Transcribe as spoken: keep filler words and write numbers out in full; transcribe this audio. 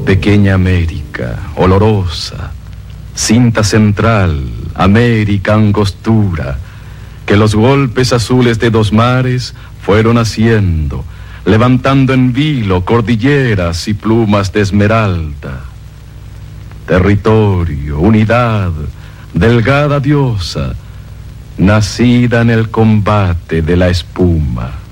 Pequeña América, olorosa, cinta central, América angostura, que los golpes azules de dos mares fueron haciendo, levantando en vilo cordilleras y plumas de esmeralda. Territorio, unidad, delgada diosa, nacida en el combate de la espuma.